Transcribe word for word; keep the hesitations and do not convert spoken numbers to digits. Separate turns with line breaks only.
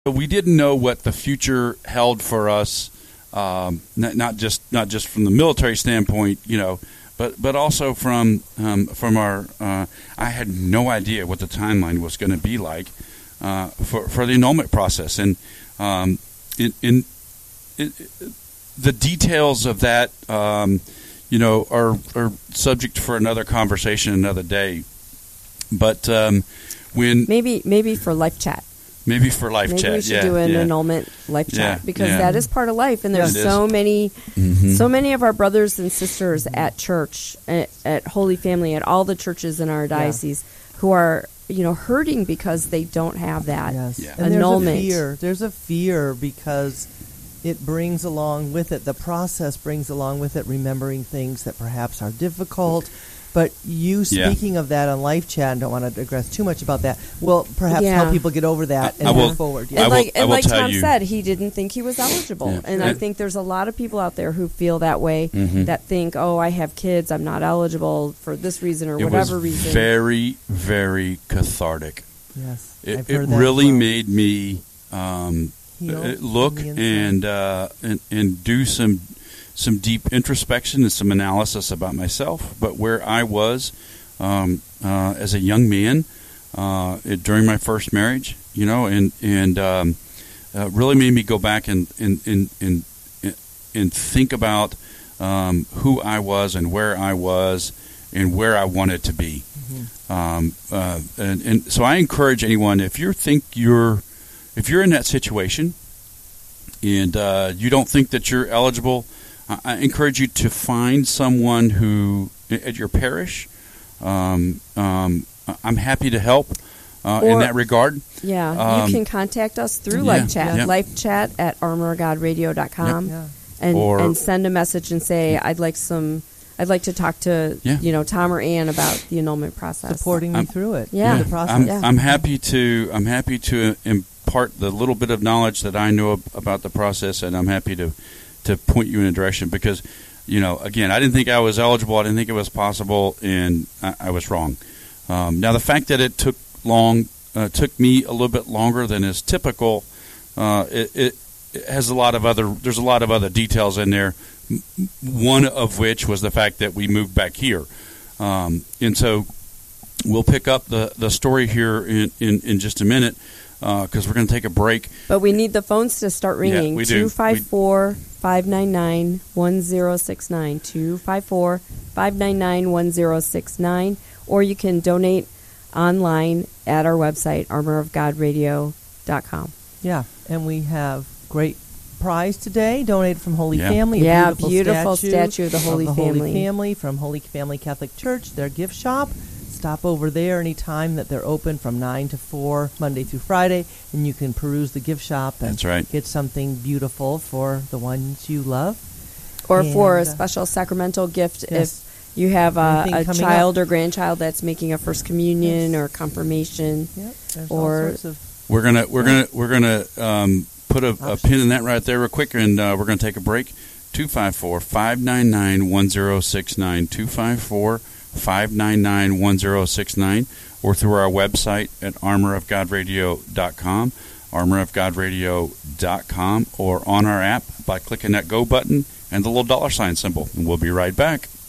we didn't know what the future held for us, um, not, not just not just from the military standpoint, you know, but but also from um, from our. Uh, I had no idea what the timeline was going to be like uh, for for the annulment process, and um, in, in, in the details of that, um, you know, are are subject for another conversation another day. But um, when
maybe maybe for life chat.
Maybe for life
Maybe
chat.
we should
yeah,
do an
yeah.
annulment life chat
Yeah,
because
yeah.
that is part of life, and there's
It
so
is.
many,
Mhm.
so many of our brothers and sisters at church, at, at Holy Family, at all the churches in our diocese, who are you know hurting because they don't have that
Yes.
Yeah.
And
annulment.
there's a fear. There's a fear because it brings along with it, the process brings along with it remembering things that perhaps are difficult. But you
Yeah.
speaking of that on Life Chat, and don't want to digress too much about that, will perhaps
Yeah.
help people get over that and
I will-
move forward.
And
I will-
like,
I
and
will
like
tell
Tom
you-
said, he didn't think he was eligible.
Yeah.
And I
And-
think there's a lot of people out there who feel that way,
Mhm.
that think, oh, I have kids, I'm not eligible for this reason or
It
whatever
was
reason.
very, very cathartic.
Yes.
It,
I've
it
heard that
really
as well.
made me um,
Heal
uh, look
from the inside.
and, uh, and and do some some deep introspection and some analysis about myself, but where I was um, uh, as a young man uh, it, during my first marriage, you know, and and um, uh, really made me go back and and and and, and think about um, who I was and where I was and where I wanted to be.
Mm-hmm.
Um, uh, and, and so I encourage anyone, if you think you're, if you're in that situation and uh, you don't think that you're eligible, I, I encourage you to find someone who, at your parish, um, um, I'm happy to help uh, in
Or-
that regard.
Yeah,
Um,
you can contact us through
yeah,
Life Chat,
yeah.
Life Chat at armor of god radio dot com,
Yeah.
and
Or-
and send a message and say I'd like some, I'd like to talk to
Yeah.
you know Tom or Ann about the annulment process.
Supporting
I'm-
me through it.
Yeah.
through the process.
I'm,
Yeah.
I'm happy to. I'm happy to impart the little bit of knowledge that I know ab- about the process, and I'm happy to to point you in a direction because, you know, again, I didn't think I was eligible. I didn't think it was possible, and I, I was wrong. Um, now, the fact that it took long, uh, took me a little bit longer than is typical. Uh, it, it, it has a lot of other. There's a lot of other details in there. m- One of which was the fact that we moved back here, um, and so. We'll pick up the, the story here in, in, in just a minute because we're going to take a break.
But we need the phones to start ringing.
we do.
two five four, five nine nine, one zero six nine. two five four, five nine nine, one zero six nine. Or you can donate online at our website, armor of god radio dot com.
Yeah, and we have great prize today, donated from Holy
Yeah.
Family. a
Yeah,
beautiful,
beautiful
statue,
statue of the Holy Family.
Holy Family from Holy Family Catholic Church, their gift shop. Stop over there anytime that they're open from nine to four, Monday through Friday, and you can peruse the gift shop and
That's right.
get something beautiful for the ones you love.
Or for a
And, uh,
special sacramental gift
yes.
if you have a,
Anything
a
coming
child or grandchild that's making a first communion
Yes.
or confirmation.
Yep, there's
Or-
all sorts of
We're gonna we're gonna we're gonna um, put a, a
Options.
pin in that right there real quick, and uh, we're gonna take a break. two five four, five nine nine, one zero six nine. two five four, five nine nine, one zero six nine, or through our website at armor of god radio dot com, armor of god radio dot com, or on our app by clicking that go button and the little dollar sign symbol. And we'll be right back.